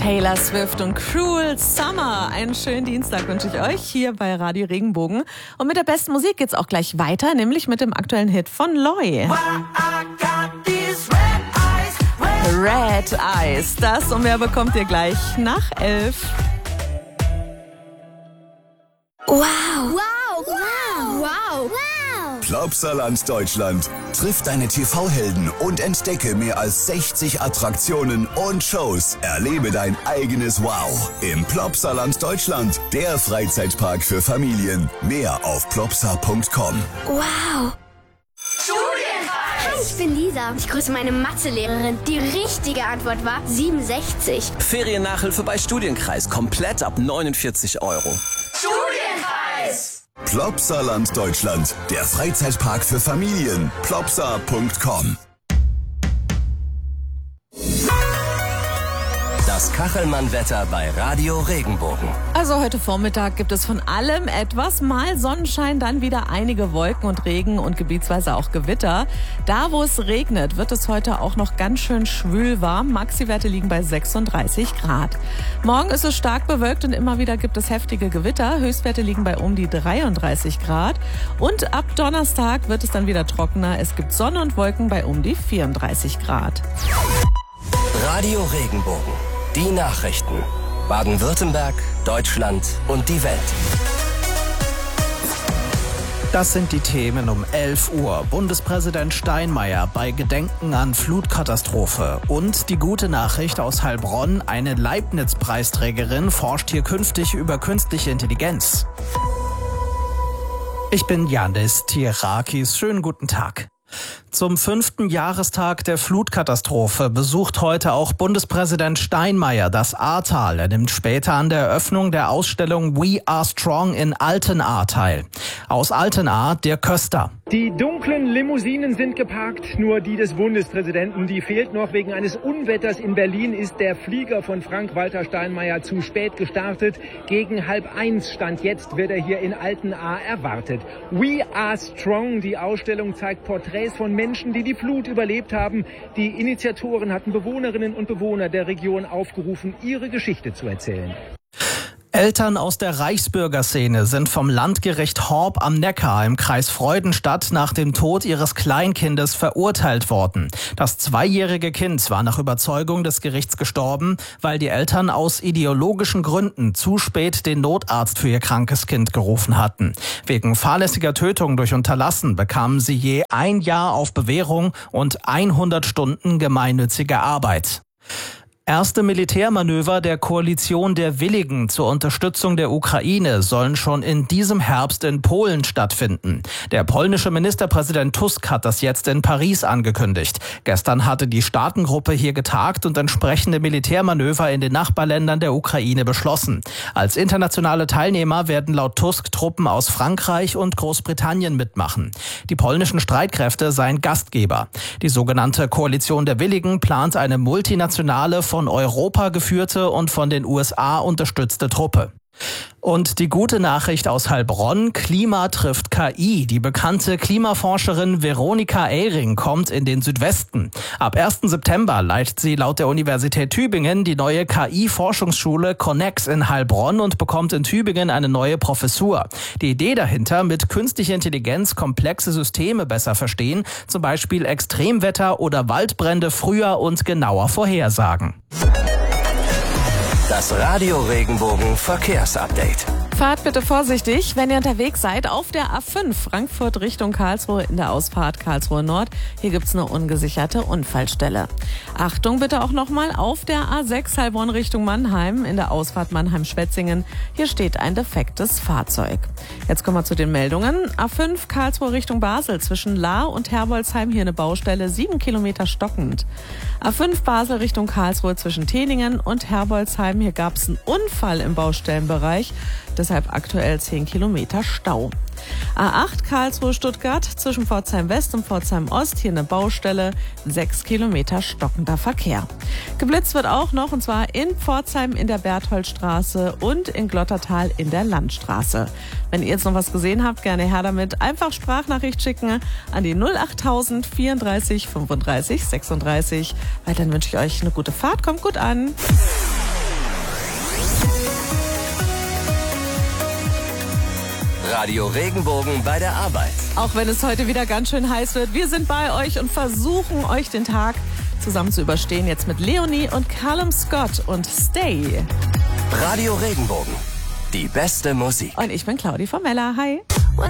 Taylor Swift und Cruel Summer. Einen schönen Dienstag wünsche ich euch hier bei Radio Regenbogen. Und mit der besten Musik geht's auch gleich weiter, nämlich mit dem aktuellen Hit von Loy. Red Eyes. Das und mehr bekommt ihr gleich nach 11. Wow. Wow. Wow. Wow. Wow. Plopsaland Deutschland. Triff deine TV-Helden und entdecke mehr als 60 Attraktionen und Shows. Erlebe dein eigenes Wow im Plopsaland Deutschland, der Freizeitpark für Familien. Mehr auf plopsa.com. Wow. Hi, ich bin Lisa. Ich grüße meine Mathelehrerin. Die richtige Antwort war 67. Feriennachhilfe bei Studienkreis. Komplett ab 49 €. Studienkreis! Plopsaland Deutschland, der Freizeitpark für Familien. plopsa.com. Das Kachelmann-Wetter bei Radio Regenbogen. Also heute Vormittag gibt es von allem etwas. Mal Sonnenschein, dann wieder einige Wolken und Regen und gebietsweise auch Gewitter. Da, wo es regnet, wird es heute auch noch ganz schön schwül warm. Maxi-Werte liegen bei 36 Grad. Morgen ist es stark bewölkt und immer wieder gibt es heftige Gewitter. Höchstwerte liegen bei um die 33 Grad. Und ab Donnerstag wird es dann wieder trockener. Es gibt Sonne und Wolken bei um die 34 Grad. Radio Regenbogen. Die Nachrichten. Baden-Württemberg, Deutschland und die Welt. Das sind die Themen um 11 Uhr. Bundespräsident Steinmeier bei Gedenken an Flutkatastrophe. Und die gute Nachricht aus Heilbronn. Eine Leibniz-Preisträgerin forscht hier künftig über künstliche Intelligenz. Ich bin Janis Tierakis. Schönen guten Tag. Zum 5. Jahrestag der Flutkatastrophe besucht heute auch Bundespräsident Steinmeier das Ahrtal. Er nimmt später an der Eröffnung der Ausstellung We Are Strong in Altenahr teil. Aus Altenahr der Köster. Die dunklen Limousinen sind geparkt, nur die des Bundespräsidenten, die fehlt noch. Wegen eines Unwetters in Berlin ist der Flieger von Frank-Walter Steinmeier zu spät gestartet. Gegen 12:30 Stand jetzt wird er hier in Altenahr erwartet. We Are Strong, die Ausstellung zeigt Porträts von Menschen, die die Flut überlebt haben. Die Initiatoren hatten Bewohnerinnen und Bewohner der Region aufgerufen, ihre Geschichte zu erzählen. Eltern aus der Reichsbürgerszene sind vom Landgericht Horb am Neckar im Kreis Freudenstadt nach dem Tod ihres Kleinkindes verurteilt worden. Das 2-jährige Kind war nach Überzeugung des Gerichts gestorben, weil die Eltern aus ideologischen Gründen zu spät den Notarzt für ihr krankes Kind gerufen hatten. Wegen fahrlässiger Tötung durch Unterlassen bekamen sie je 1 Jahr auf Bewährung und 100 Stunden gemeinnützige Arbeit. Erste Militärmanöver der Koalition der Willigen zur Unterstützung der Ukraine sollen schon in diesem Herbst in Polen stattfinden. Der polnische Ministerpräsident Tusk hat das jetzt in Paris angekündigt. Gestern hatte die Staatengruppe hier getagt und entsprechende Militärmanöver in den Nachbarländern der Ukraine beschlossen. Als internationale Teilnehmer werden laut Tusk Truppen aus Frankreich und Großbritannien mitmachen. Die polnischen Streitkräfte seien Gastgeber. Die sogenannte Koalition der Willigen plant eine multinationale, von Europa geführte und von den USA unterstützte Truppe. Und die gute Nachricht aus Heilbronn, Klima trifft KI. Die bekannte Klimaforscherin Veronika Ehring kommt in den Südwesten. Ab 1. September leitet sie laut der Universität Tübingen die neue KI-Forschungsschule Connex in Heilbronn und bekommt in Tübingen eine neue Professur. Die Idee dahinter, mit künstlicher Intelligenz komplexe Systeme besser verstehen, zum Beispiel Extremwetter oder Waldbrände früher und genauer vorhersagen. Das Radio Regenbogen Verkehrsupdate. Fahrt bitte vorsichtig, wenn ihr unterwegs seid auf der A5 Frankfurt Richtung Karlsruhe in der Ausfahrt Karlsruhe Nord. Hier gibt's eine ungesicherte Unfallstelle. Achtung bitte auch nochmal auf der A6 Heilbronn Richtung Mannheim in der Ausfahrt Mannheim-Schwetzingen. Hier steht ein defektes Fahrzeug. Jetzt kommen wir zu den Meldungen. A5 Karlsruhe Richtung Basel zwischen Lahr und Herbolzheim hier eine Baustelle, 7 Kilometer stockend. A5 Basel Richtung Karlsruhe zwischen Teningen und Herbolzheim. Hier gab's einen Unfall im Baustellenbereich. Deshalb aktuell 10 Kilometer Stau. A8 Karlsruhe-Stuttgart zwischen Pforzheim West und Pforzheim Ost. Hier eine Baustelle, 6 Kilometer stockender Verkehr. Geblitzt wird auch noch, und zwar in Pforzheim in der Bertholdstraße und in Glottertal in der Landstraße. Wenn ihr jetzt noch was gesehen habt, gerne her damit. Einfach Sprachnachricht schicken an die 08000 34 35 36. Weil dann wünsche ich euch eine gute Fahrt. Kommt gut an. Radio Regenbogen bei der Arbeit. Auch wenn es heute wieder ganz schön heiß wird, wir sind bei euch und versuchen euch den Tag zusammen zu überstehen. Jetzt mit Leonie und Callum Scott und Stay. Radio Regenbogen, die beste Musik. Und ich bin Claudi Formella. Hi.